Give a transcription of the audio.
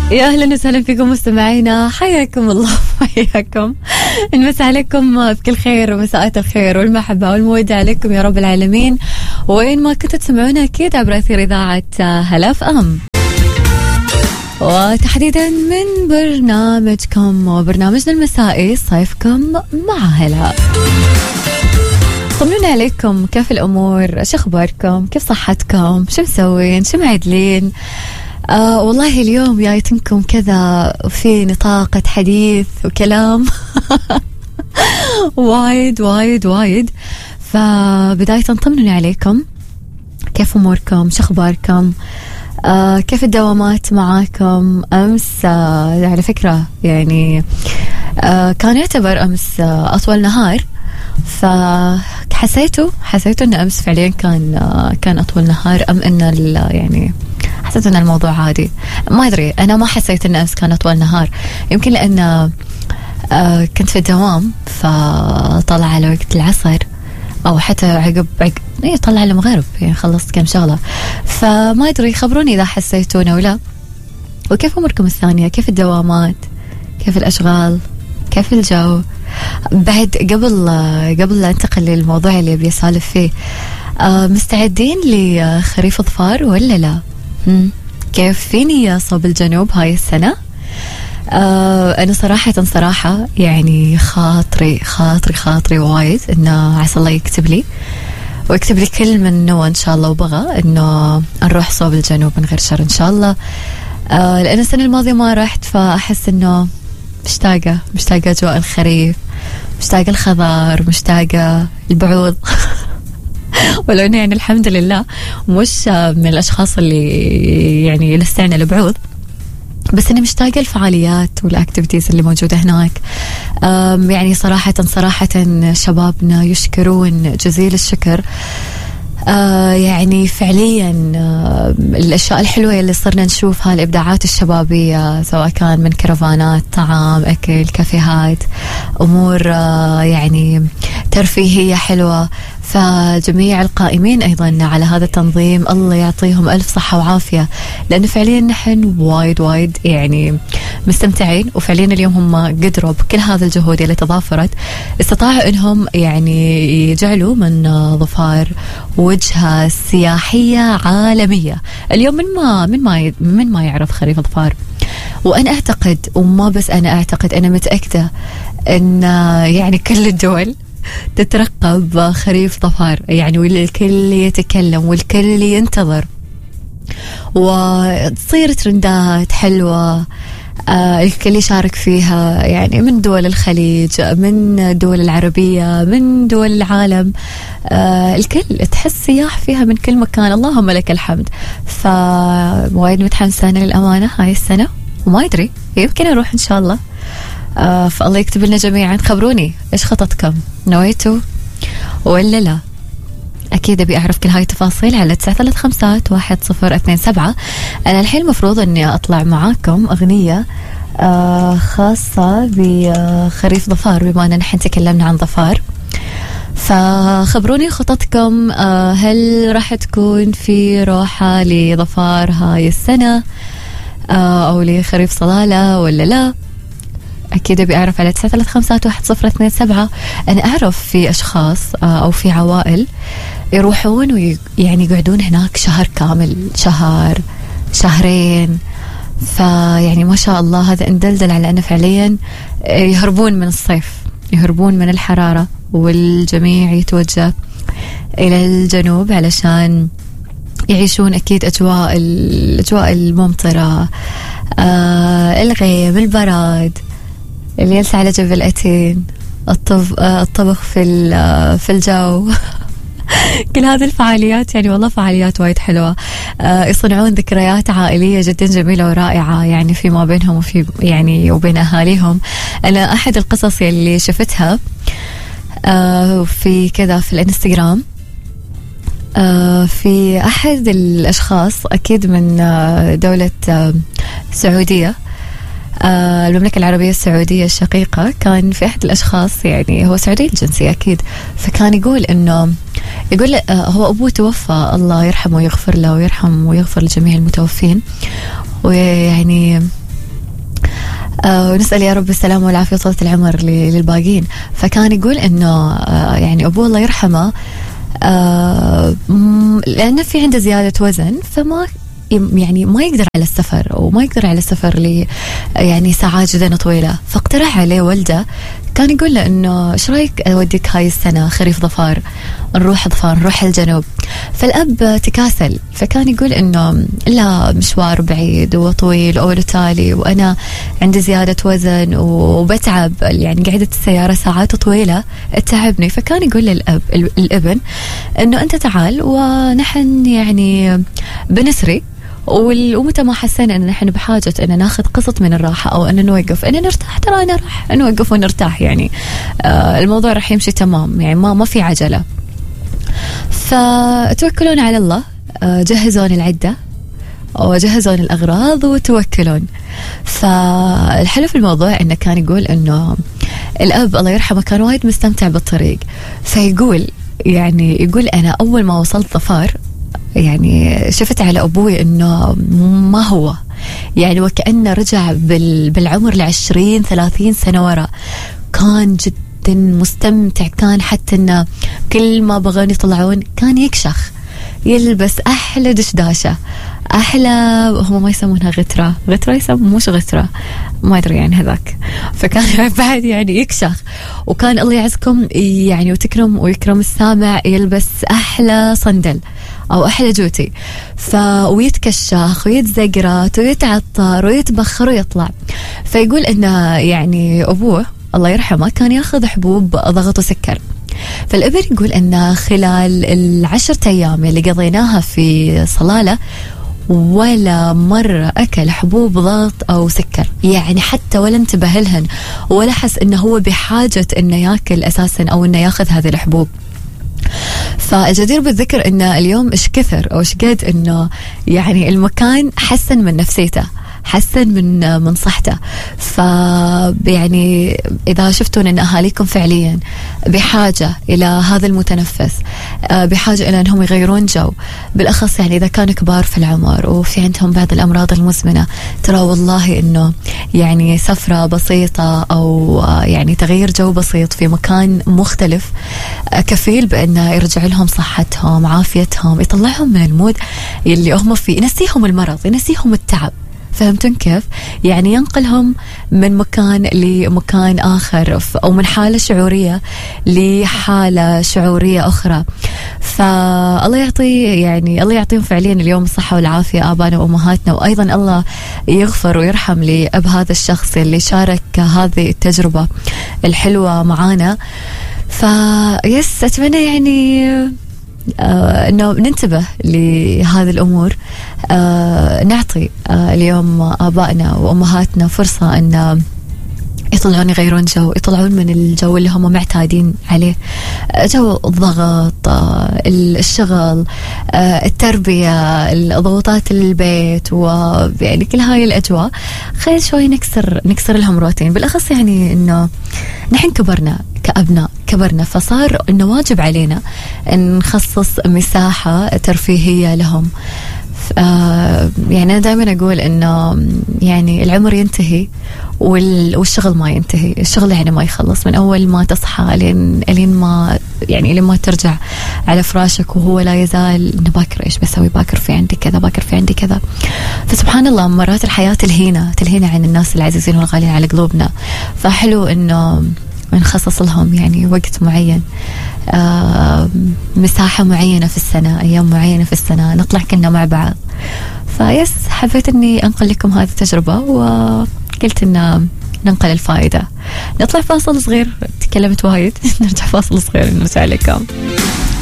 يا أهلا وسهلا فيكم مستمعينا، حياكم الله وحياكم. نمسي عليكم بكل خير ومساءات الخير والمحبة والمودة عليكم يا رب العالمين، وين ما كنتوا تسمعونا أكيد عبر أثير إذاعة هلاف أم، وتحديدا من برنامجكم وبرنامجنا المسائي صيفكم مع هلا. طمنونا عليكم، كيف الأمور؟ شو أخباركم؟ كيف صحتكم؟ شو مسوين؟ شو معدلين؟ والله اليوم جايتنكم كذا في نطاقة حديث وكلام وايد وايد وايد. فبداية طمنوني عليكم، كيف أموركم؟ شو أخباركم؟ كيف الدوامات معاكم؟ أمس على فكرة يعني كان يعتبر أمس أطول نهار، فحسيتوا أن أمس فعليا كان أطول نهار، أم أن يعني حسيت أن الموضوع عادي؟ ما أدري، أنا ما حسيت أن أمس كان أطول نهار، يمكن لأن كنت في الدوام فطلع على وقت العصر أو حتى عقب طلع على المغرب، يعني خلصت كم شغلة، فما أدري، خبروني إذا حسيتونا ولا. وكيف أموركم الثانية؟ كيف الدوامات؟ كيف الأشغال؟ كيف الجو؟ بعد قبل لا أنتقل للموضوع اللي أبي أسولف فيه، مستعدين لخريف أظفار ولا لا؟ كيف فيني صوب الجنوب هاي السنة؟ أنا صراحة يعني خاطري وايد إنه عسى الله يكتب لي ويكتب لي كل من نوى إن شاء الله وبغى إنه نروح صوب الجنوب من غير شر إن شاء الله. لأن السنة الماضية ما رحت، فأحس إنه مشتاقة أجواء الخريف، مشتاقة الخضار، مشتاقة البعوض ولو إنه يعني الحمد لله مش من الأشخاص اللي يعني يلسعنا البعوض، بس أنا مشتاقة الفعاليات والأكتيفيتيز اللي موجودة هناك. يعني صراحة شبابنا يشكرون جزيل الشكر. يعني فعليا الأشياء الحلوة اللي صرنا نشوفها، الإبداعات الشبابية، سواء كان من كرفانات، طعام، أكل، كافيهات، أمور يعني ترفيهية حلوة. فجميع القائمين أيضا على هذا التنظيم الله يعطيهم ألف صحة وعافية، لأنه فعليا نحن وايد يعني مستمتعين، وفعليا اليوم هم قدروا بكل هذا الجهود اللي تضافرت، استطاعوا أنهم يعني يجعلوا من ظفار وجهة سياحية عالمية. اليوم من ما يعرف خريف ظفار، وأنا أعتقد، وما بس أنا أعتقد، أنا متأكدة أن يعني كل الدول تترقب خريف ظفار، يعني والكل يتكلم والكل ينتظر، وتصير ترندات حلوة الكل يشارك فيها، يعني من دول الخليج، من الدول العربية، من دول العالم، الكل تحس سياح فيها من كل مكان. اللهم لك الحمد. فوايد متحمسة أنا للأمانة هاي السنة، وما أدري يمكن أروح إن شاء الله. فالله يكتب لنا جميعا. خبروني إيش خططكم، نويتوا ولا لا؟ أكيد أبي أعرف كل هاي التفاصيل على 9351 أنا الحين المفروض أني أطلع معاكم أغنية خاصة بخريف ظفار، بما أننا الحين تكلمنا عن ظفار. فخبروني خططكم، هل راح تكون في روحة لظفار هاي السنة أو لخريف صلالة ولا لا؟ أكيد أبي أعرف على 9351 أنا أعرف في أشخاص أو في عوائل يروحون ويعني يقعدون هناك شهر كامل، شهرين، فيعني ما شاء الله هذا اندلدل على أنه فعليا يهربون من الصيف، يهربون من الحرارة، والجميع يتوجه إلى الجنوب علشان يعيشون أكيد الأجواء الممطرة، الغيم، البراد، اللي يلسع على جبل أتين، الطبخ في الجو كل هذه الفعاليات، يعني والله فعاليات وايد حلوة. يصنعون ذكريات عائلية جدا جميلة ورائعة، يعني فيما بينهم وفي يعني وبين أهاليهم. أنا أحد القصص اللي شفتها في كذا في الانستغرام، في أحد الأشخاص أكيد من دولة السعودية، المملكة العربية السعودية الشقيقة، كان في أحد الأشخاص يعني هو سعودي الجنسية أكيد، فكان يقول هو أبوه توفى، الله يرحمه ويغفر له ويرحم ويغفر لجميع المتوفين، ويعني ونسأل يا رب السلامة والعافية وطولة العمر للباقين. فكان يقول إنه يعني أبوه الله يرحمه لأنه في عنده زيادة وزن، فما يعني ما يقدر على السفر وما يقدر على السفر يعني ساعات جدا طويلة. فاقترح عليه والده، كان يقول له إنه إيش رأيك أوديك هاي السنة خريف ظفار، نروح ظفار، نروح الجنوب. فالأب تكاسل، فكان يقول إنه لا، مشوار بعيد وطويل وتالي، وأنا عندي زيادة وزن وبتعب، يعني قعدة السيارة ساعات طويلة تعبني. فكان يقول الابن إنه أنت تعال ونحن يعني بنسري، ومتى ما حسينا أن نحن بحاجة أن ناخذ قسط من الراحة أو أن نوقف أن نرتاح، ترى أنا راح نوقف ونرتاح، يعني الموضوع راح يمشي تمام، يعني ما في عجلة. فتوكلون على الله، جهزون العدة وجهزون الأغراض وتوكلون. فالحلو في الموضوع أنه كان يقول أنه الأب الله يرحمه كان وايد مستمتع بالطريق. فيقول يعني يقول أنا أول ما وصلت ظفار يعني شفت على أبوي إنه ما هو، يعني وكأنه رجع بالعمر 20-30 سنة ورا. كان جدا مستمتع، كان حتى إنه كل ما بغون يطلعون كان يكشخ، يلبس أحلى دشداشة، أحلى، هم ما يسمونها غترة يسمون، مش غترة، ما أدري يعني هذاك. فكان بعد يعني يكشخ، وكان الله يعزكم يعني ويكرم السامع يلبس أحلى صندل أو أحلى جوتي، ويتكشخ ويتزقرت ويتعطر ويتبخر ويطلع. فيقول إنه يعني أبوه الله يرحمه كان ياخذ حبوب ضغط وسكر. فالابن يقول إنه خلال 10 أيام اللي قضيناها في صلالة ولا مرة أكل حبوب ضغط أو سكر، يعني حتى ولا انتبه لهن ولا حس إنه هو بحاجة إنه يأكل أساسا أو إنه ياخذ هذه الحبوب. فالجدير بالذكر إنه اليوم إيش كثر أو إيش قد إنه يعني المكان حسن من نفسيته، حسن من صحته. يعني إذا شفتون أن أهاليكم فعليا بحاجة إلى هذا المتنفس، بحاجة إلى أنهم يغيرون جو، بالأخص يعني إذا كانوا كبار في العمر وفي عندهم بعض الأمراض المزمنة، ترى والله أنه يعني سفرة بسيطة أو يعني تغيير جو بسيط في مكان مختلف كفيل بأنه يرجع لهم صحتهم، عافيتهم، يطلعهم من المود اللي هم فيه، ينسيهم المرض، ينسيهم التعب. فهمتون كيف؟ يعني ينقلهم من مكان لمكان آخر، أو من حالة شعورية لحالة شعورية أخرى. فالله الله يعطيهم فعليا اليوم الصحة والعافية آبائنا وأمهاتنا، وأيضا الله يغفر ويرحم لأب هذا الشخص اللي شارك هذه التجربة الحلوة معانا. فيس أتمنى يعني أنه ننتبه لهذه الأمور، نعطي اليوم آبائنا وأمهاتنا فرصة أن يطلعون يغيرون جو، يطلعون من الجو اللي هم معتادين عليه، جو الضغط، الشغل، التربية، الضغوطات البيت، ويعني كل هاي الأجواء. خلينا شوي نكسر لهم روتين، بالأخص يعني إنه نحن كبرنا كأبناء، كبرنا، فصار إنه واجب علينا أن نخصص مساحة ترفيهية لهم. يعني أنا دائما أقول إنه يعني العمر ينتهي والشغل ما ينتهي، الشغل يعني ما يخلص من أول ما تصحى لين ما ترجع على فراشك، وهو لا يزال إنه باكر إيش بسوي، باكر في عندي كذا، باكر في عندي كذا. فسبحان الله مرات الحياة تلهينا عن الناس العزيزين والغاليين على قلوبنا. فحلو إنه نخصص لهم يعني وقت معين، مساحة معينة في السنة، أيام معينة في السنة، نطلع كنا مع بعض. فيس حبيت أني أنقل لكم هذه التجربة، وقلت أن ننقل الفائدة. نطلع فاصل صغير، تكلمت وايد. نرجع فاصل صغير نرجع لكم.